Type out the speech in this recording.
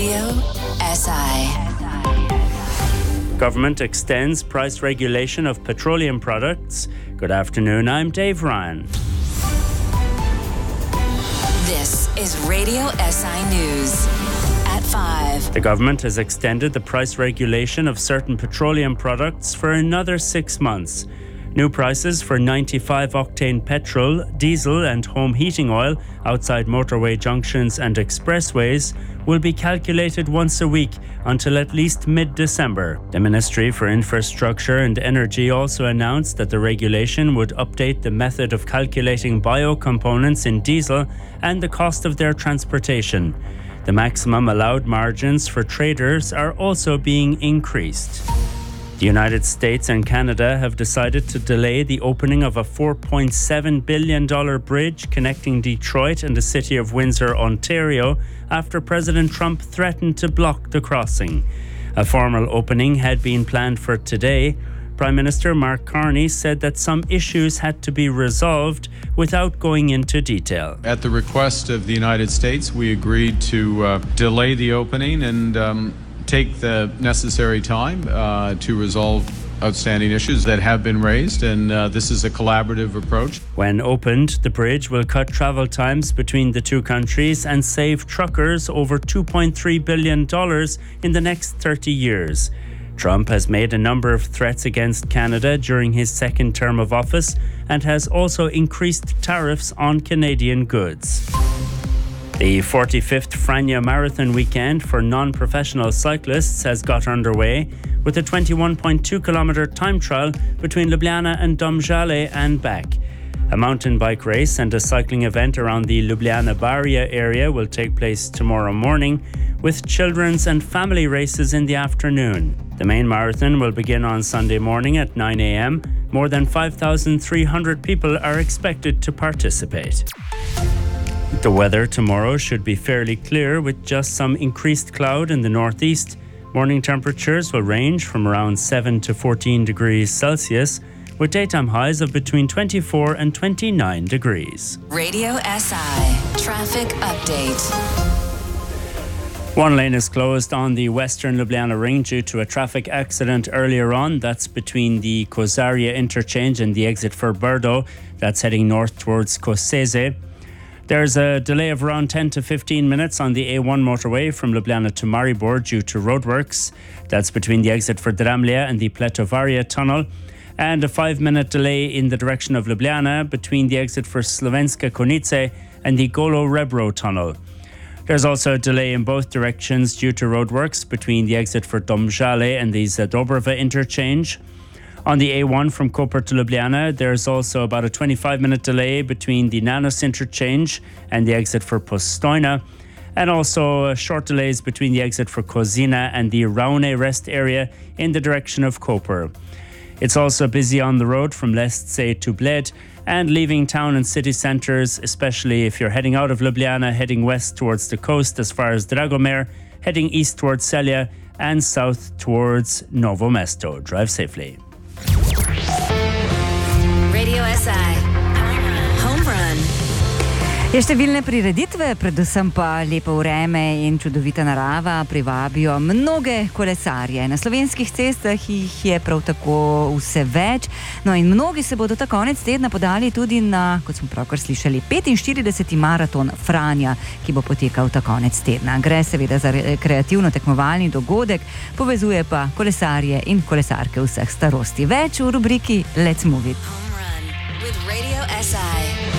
Radio SI. Government extends price regulation of petroleum products. Good afternoon, I'm Dave Ryan. This is Radio SI News at 5. The government has extended the price regulation of certain petroleum products for another 6 months. New prices for 95-octane petrol, diesel and home heating oil outside motorway junctions and expressways will be calculated once a week until at least mid-December. The Ministry for Infrastructure and Energy also announced that the regulation would update the method of calculating biocomponents in diesel and the cost of their transportation. The maximum allowed margins for traders are also being increased. The United States and Canada have decided to delay the opening of a $4.7 billion bridge connecting Detroit and the city of Windsor, Ontario, after President Trump threatened to block the crossing. A formal opening had been planned for today. Prime Minister Mark Carney said that some issues had to be resolved without going into detail. At the request of the United States, we agreed to delay the opening and take the necessary time to resolve outstanding issues that have been raised, and this is a collaborative approach. When opened, the bridge will cut travel times between the two countries and save truckers over $2.3 billion in the next 30 years. Trump has made a number of threats against Canada during his second term of office and has also increased tariffs on Canadian goods. The 45th Franja Marathon weekend for non-professional cyclists has got underway with a 21.2-kilometre time trial between Ljubljana and Domžale and back. A mountain bike race and a cycling event around the Ljubljana Barja area will take place tomorrow morning, with children's and family races in the afternoon. The main marathon will begin on Sunday morning at 9 a.m. More than 5,300 people are expected to participate. The weather tomorrow should be fairly clear with just some increased cloud in the northeast. Morning temperatures will range from around 7 to 14 degrees Celsius, with daytime highs of between 24 and 29 degrees. Radio SI Traffic Update. One lane is closed on the western Ljubljana ring due to a traffic accident earlier on. That's between the Kozaria interchange and the exit for Brdo. That's heading north towards Koseze. There's a delay of around 10 to 15 minutes on the A1 motorway from Ljubljana to Maribor due to roadworks. That's between the exit for Dramlja and the Pletovaria tunnel. And a 5-minute delay in the direction of Ljubljana between the exit for Slovenska Konjica and the Golo Rebro tunnel. There's also a delay in both directions due to roadworks between the exit for Domžale and the Zadobrova interchange. On the A1 from Koper to Ljubljana, there's also about a 25-minute delay between the Nanos interchange and the exit for Postojna, and also short delays between the exit for Kozina and the Raune rest area in the direction of Koper. It's also busy on the road from Lesce to Bled and leaving town and city centres, especially if you're heading out of Ljubljana, heading west towards the coast as far as Dragomer, heading east towards Celje and south towards Novo Mesto. Drive safely. Radio SI Home Run. Je številne prireditve, predvsem pa lepo vreme in čudovita narava privabijo mnoge kolesarje. Na slovenskih cestah jih je prav tako vse več. No in mnogi se bodo ta konec tedna podali tudi na, kot smo pravkar slišali, 45. maraton Franja, ki bo potekal ta konec tedna. Gre seveda za kreativno tekmovalni dogodek, povezuje pa kolesarje in kolesarke vseh starosti. Več v rubriki Let's Move It. Home Run with Radio SI.